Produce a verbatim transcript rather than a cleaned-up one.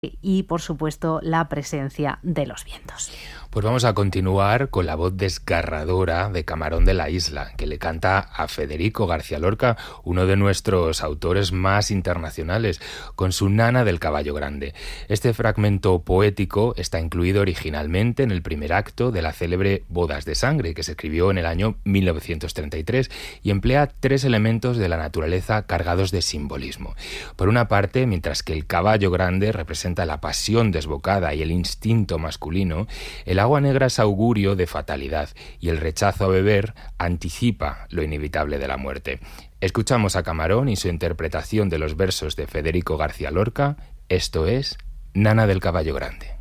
y, por supuesto, la presencia de los vientos. Pues vamos a continuar con la voz desgarradora de Camarón de la Isla, que le canta a Federico García Lorca, uno de nuestros autores más internacionales, con su Nana del Caballo Grande. Este fragmento poético está incluido originalmente en el primer acto de la célebre Bodas de Sangre, que se escribió en el año mil novecientos treinta y tres y emplea tres elementos de la naturaleza cargados de simbolismo. Por una parte, mientras que el caballo grande representa la pasión desbocada y el instinto masculino, el agua negra es augurio de fatalidad y el rechazo a beber anticipa lo inevitable de la muerte. Escuchamos a Camarón y su interpretación de los versos de Federico García Lorca. Esto es Nana del Caballo Grande.